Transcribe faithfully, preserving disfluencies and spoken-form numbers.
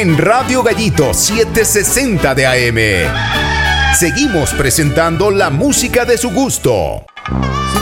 en Radio Gallito setecientos sesenta de A M. Seguimos presentando la música de su gusto. Si